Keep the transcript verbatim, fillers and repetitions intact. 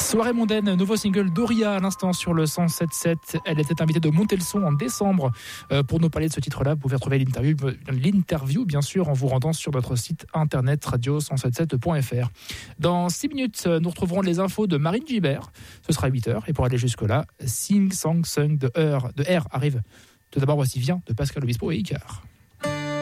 Soirée mondaine, nouveau single d'Oria à l'instant sur le cent sept virgule sept. Elle était invitée de monter le son en décembre pour nous parler de ce titre-là. Vous pouvez retrouver l'interview, l'interview bien sûr en vous rendant sur notre site internet radio cent soixante-dix-sept point f r. Dans six minutes, nous retrouverons les infos de Marine Gibert. Ce sera huit heures et pour aller jusque-là, Sing Sang Sung de R, de R arrive. Tout d'abord, voici Vient de Pascal Obispo et Icar.